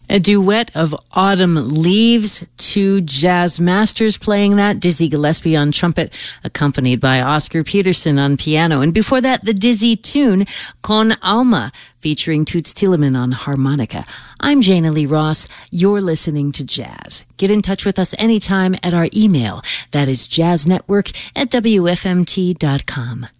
A duet of Autumn Leaves, two jazz masters playing that. Dizzy Gillespie on trumpet, accompanied by Oscar Peterson on piano. And before that, the Dizzy tune, Con Alma, featuring Toots Thielemans on harmonica. I'm Jana Lee Ross. You're listening to Jazz. Get in touch with us anytime at our email. That is jazznetwork@wfmt.com.